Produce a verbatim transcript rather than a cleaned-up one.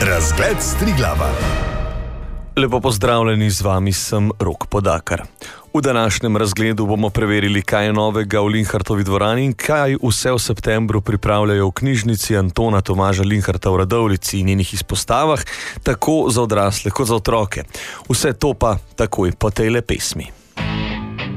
Razgled Striglava. Lepo pozdravljeni, z vami sem Rok Podakar. V današnjem razgledu bomo preverili, kaj je novega v Linhartovi dvorani in kaj vse v septembru pripravljajo v knjižnici Antona Tomaža Linharta v Radovljici in njenih izpostavah, tako za odrasle kot za otroke. Vse to pa takoj po tejle pesmi.